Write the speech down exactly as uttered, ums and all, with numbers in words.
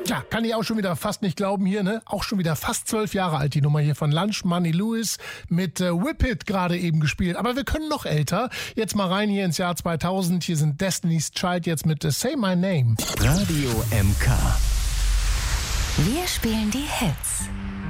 Ja, kann ich auch schon wieder fast nicht glauben hier, ne? Auch schon wieder fast zwölf Jahre alt, die Nummer hier von Lunch Money Lewis mit äh, Whip It gerade eben gespielt. Aber wir können noch älter. Jetzt mal rein hier ins Jahr zweitausend. Hier sind Destiny's Child jetzt mit äh, Say My Name. Radio M K. Wir spielen die Hits.